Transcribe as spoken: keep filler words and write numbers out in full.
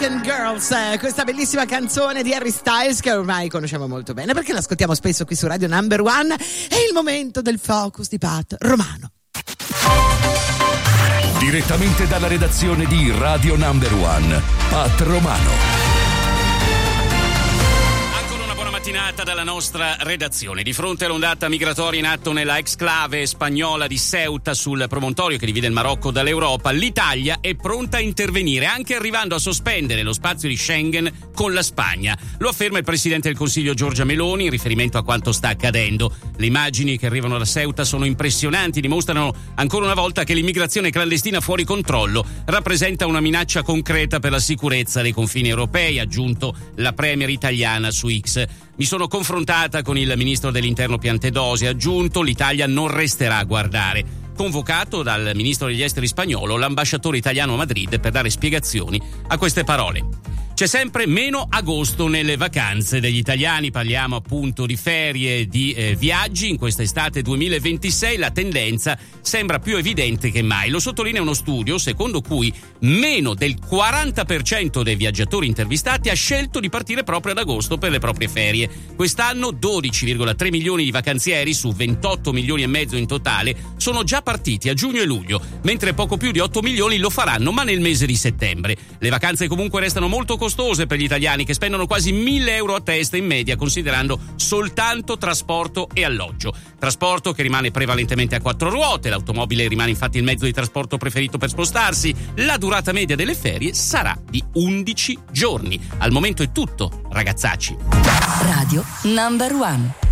American Girls, questa bellissima canzone di Harry Styles che ormai conosciamo molto bene perché l'ascoltiamo spesso qui su Radio Number One. È il momento del focus di Pat Romano. Direttamente dalla redazione di Radio Number One, Pat Romano. Mattinata dalla nostra redazione. Di fronte all'ondata migratoria in atto nella exclave spagnola di Ceuta sul promontorio che divide il Marocco dall'Europa, l'Italia è pronta a intervenire, anche arrivando a sospendere lo spazio di Schengen con la Spagna. Lo afferma il presidente del Consiglio Giorgia Meloni in riferimento a quanto sta accadendo. Le immagini che arrivano da Ceuta sono impressionanti, dimostrano ancora una volta che l'immigrazione clandestina fuori controllo rappresenta una minaccia concreta per la sicurezza dei confini europei, ha aggiunto la premier italiana su X. Mi sono confrontata con il ministro dell'interno Piantedosi, ha aggiunto l'Italia non resterà a guardare. Convocato dal ministro degli esteri spagnolo, l'ambasciatore italiano a Madrid per dare spiegazioni a queste parole. C'è sempre meno agosto nelle vacanze degli italiani, parliamo appunto di ferie, di eh, viaggi. In questa estate duemilaventisei la tendenza sembra più evidente che mai. Lo sottolinea uno studio secondo cui meno del quaranta per cento dei viaggiatori intervistati ha scelto di partire proprio ad agosto per le proprie ferie. Quest'anno dodici virgola tre milioni di vacanzieri su ventotto milioni e mezzo in totale sono già partiti a giugno e luglio, mentre poco più di otto milioni lo faranno ma nel mese di settembre. Le vacanze comunque restano molto costose per gli italiani che spendono quasi mille euro a testa in media, considerando soltanto trasporto e alloggio. Trasporto che rimane prevalentemente a quattro ruote, l'automobile rimane infatti il mezzo di trasporto preferito per spostarsi. La durata media delle ferie sarà di undici giorni. Al momento è tutto, ragazzacci. Radio Number One.